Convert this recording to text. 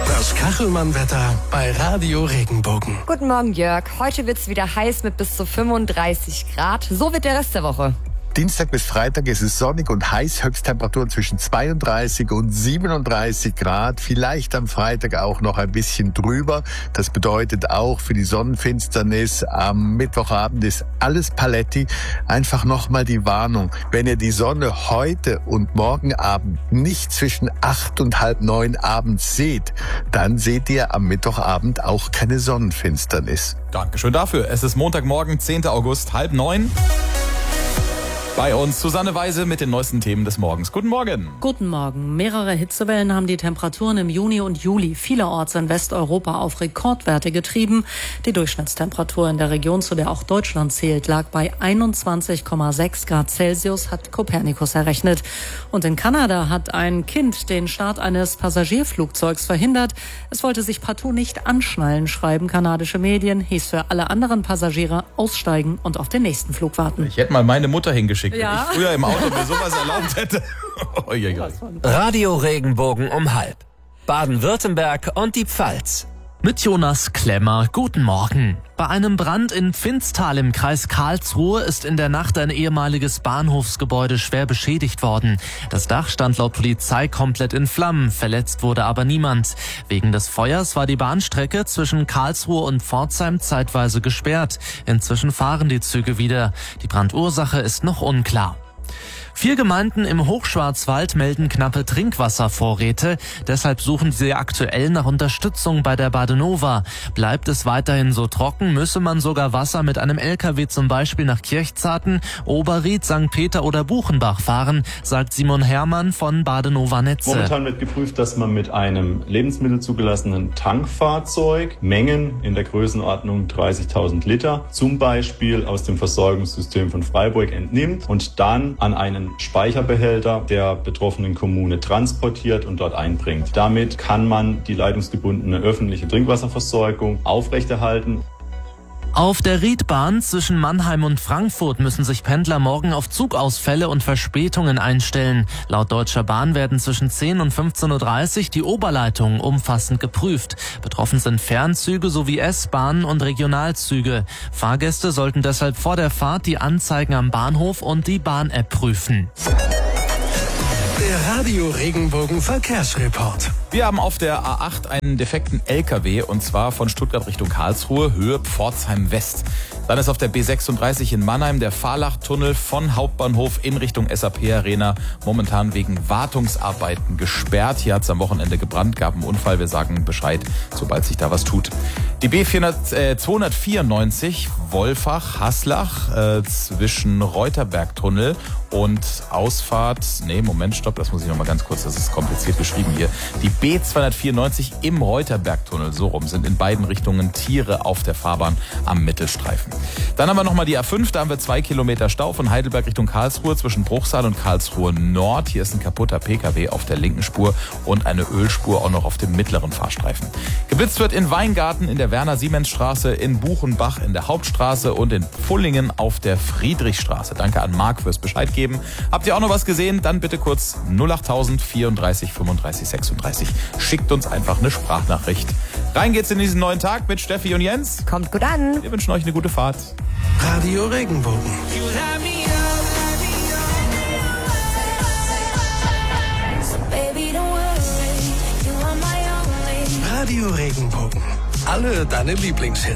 Das Kachelmann-Wetter bei Radio Regenbogen. Guten Morgen, Jörg. Heute wird's wieder heiß mit bis zu 35 Grad. So wird der Rest der Woche. Dienstag bis Freitag ist es sonnig und heiß, Höchsttemperaturen zwischen 32 und 37 Grad. Vielleicht am Freitag auch noch ein bisschen drüber. Das bedeutet auch für die Sonnenfinsternis am Mittwochabend ist alles Paletti. Einfach nochmal die Warnung. Wenn ihr die Sonne heute und morgen Abend nicht zwischen 8 und halb 9 abends seht, dann seht ihr am Mittwochabend auch keine Sonnenfinsternis. Dankeschön dafür. Es ist Montagmorgen, 10. August, 8:30. Bei uns Susanne Weise mit den neuesten Themen des Morgens. Guten Morgen. Guten Morgen. Mehrere Hitzewellen haben die Temperaturen im Juni und Juli vielerorts in Westeuropa auf Rekordwerte getrieben. Die Durchschnittstemperatur in der Region, zu der auch Deutschland zählt, lag bei 21,6 Grad Celsius, hat Copernicus errechnet. Und in Kanada hat ein Kind den Start eines Passagierflugzeugs verhindert. Es wollte sich partout nicht anschnallen, schreiben kanadische Medien, hieß für alle anderen Passagiere aussteigen und auf den nächsten Flug warten. Ich hätte mal meine Mutter hingeschickt. Ja. Wenn ich früher im Auto mir sowas erlaubt hätte. Radio Regenbogen um halb. Baden-Württemberg und die Pfalz. Mit Jonas Klemmer, guten Morgen. Bei einem Brand in Pfinztal im Kreis Karlsruhe ist in der Nacht ein ehemaliges Bahnhofsgebäude schwer beschädigt worden. Das Dach stand laut Polizei komplett in Flammen, verletzt wurde aber niemand. Wegen des Feuers war die Bahnstrecke zwischen Karlsruhe und Pforzheim zeitweise gesperrt. Inzwischen fahren die Züge wieder. Die Brandursache ist noch unklar. 4 Gemeinden im Hochschwarzwald melden knappe Trinkwasservorräte. Deshalb suchen sie aktuell nach Unterstützung bei der Badenova. Bleibt es weiterhin so trocken, müsse man sogar Wasser mit einem LKW zum Beispiel nach Kirchzarten, Oberried, St. Peter oder Buchenbach fahren, sagt Simon Herrmann von Badenova Netze. Momentan wird geprüft, dass man mit einem lebensmittelzugelassenen Tankfahrzeug Mengen in der Größenordnung 30.000 Liter zum Beispiel aus dem Versorgungssystem von Freiburg entnimmt und dann an einen Speicherbehälter der betroffenen Kommune transportiert und dort einbringt. Damit kann man die leitungsgebundene öffentliche Trinkwasserversorgung aufrechterhalten. Auf der Riedbahn zwischen Mannheim und Frankfurt müssen sich Pendler morgen auf Zugausfälle und Verspätungen einstellen. Laut Deutscher Bahn werden zwischen 10 und 15.30 Uhr die Oberleitungen umfassend geprüft. Betroffen sind Fernzüge sowie S-Bahnen und Regionalzüge. Fahrgäste sollten deshalb vor der Fahrt die Anzeigen am Bahnhof und die Bahn-App prüfen. Der Radio Regenbogen Verkehrsreport. Wir haben auf der A8 einen defekten LKW und zwar von Stuttgart Richtung Karlsruhe, Höhe Pforzheim West. Dann ist auf der B36 in Mannheim der Fahrlachtunnel von Hauptbahnhof in Richtung SAP Arena momentan wegen Wartungsarbeiten gesperrt. Hier hat es am Wochenende gebrannt, gab einen Unfall. Wir sagen Bescheid, sobald sich da was tut. Die B294 Wolfach-Haslach zwischen Reuterbergtunnel und Ausfahrt, stopp, das muss ich nochmal ganz kurz, das ist kompliziert geschrieben hier. Die B294 im Reuterbergtunnel, so rum, sind in beiden Richtungen Tiere auf der Fahrbahn am Mittelstreifen. Dann haben wir nochmal die A5, da haben wir 2 Kilometer Stau von Heidelberg Richtung Karlsruhe zwischen Bruchsal und Karlsruhe Nord. Hier ist ein kaputter PKW auf der linken Spur und eine Ölspur auch noch auf dem mittleren Fahrstreifen. Geblitzt wird in Weingarten, in der Werner-Siemens-Straße, in Buchenbach, in der Hauptstraße und in Pfullingen auf der Friedrichstraße. Danke an Marc fürs Bescheid geben. Habt ihr auch noch was gesehen? Dann bitte kurz 08000 34 35 36. Schickt uns einfach eine Sprachnachricht. Rein geht's in diesen neuen Tag mit Steffi und Jens. Kommt gut an. Wir wünschen euch eine gute Fahrt. Radio Regenbogen. Radio Regenbogen. Alle deine Lieblingshits.